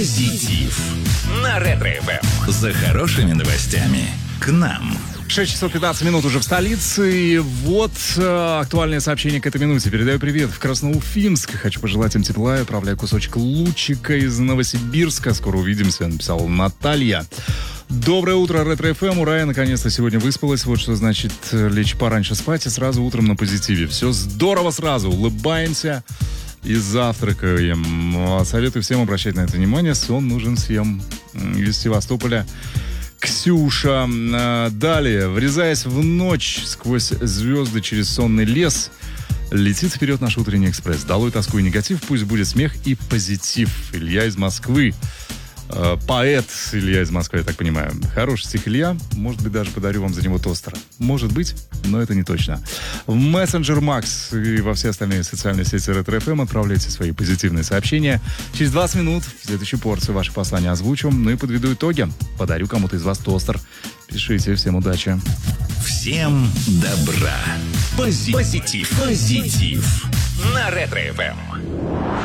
Позитив на Ретро-ФМ. За хорошими новостями к нам. 6 часов 15 минут уже в столице. И вот актуальное сообщение к этой минуте. Передаю привет в Красноуфимск. Хочу пожелать им тепла и отправляю кусочек лучика из Новосибирска. Скоро увидимся, написала Наталья. Доброе утро, Ретро-ФМ. Ура, я наконец-то сегодня выспалась. Вот что значит лечь пораньше спать и сразу утром на позитиве. Все здорово сразу. Улыбаемся и завтракаем. Советую всем обращать на это внимание. Сон нужен всем. Из Севастополя Ксюша. Далее, врезаясь в ночь сквозь звезды через сонный лес, летит вперед наш утренний экспресс. Долой тоску и негатив, пусть будет смех и позитив. Илья из Москвы. Поэт Илья из Москвы, я так понимаю. Хороший стих Илья. Может быть, даже подарю вам за него тостера. Может быть, но это не точно. В мессенджер Макс и во все остальные социальные сети Ретро-ФМ отправляйте свои позитивные сообщения. Через 20 минут следующую порцию ваши послания озвучу. Ну и подведу итоги. Подарю кому-то из вас тостер. Пишите. Всем удачи. Всем добра. Позитив на Ретро-ФМ.